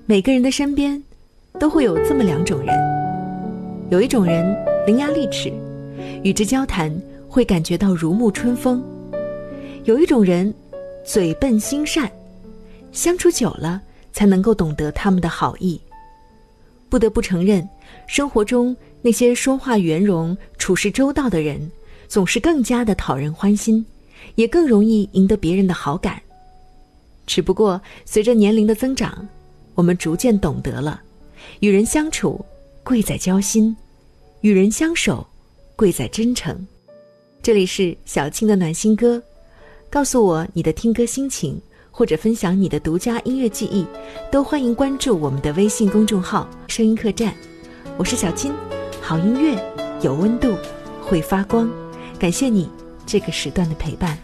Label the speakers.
Speaker 1: 每个人的身边都会有这么两种人，有一种人伶牙俐齿，与之交谈会感觉到如沐春风；有一种人嘴笨心善，相处久了才能够懂得他们的好意。不得不承认，生活中那些说话圆融、处事周到的人，总是更加的讨人欢心，也更容易赢得别人的好感。只不过随着年龄的增长，我们逐渐懂得了，与人相处贵在交心，与人相守贵在真诚。这里是小青的暖心歌，告诉我你的听歌心情，或者分享你的独家音乐记忆，都欢迎关注我们的微信公众号声音客栈。我是小青，好音乐有温度，会发光。感谢你这个时段的陪伴。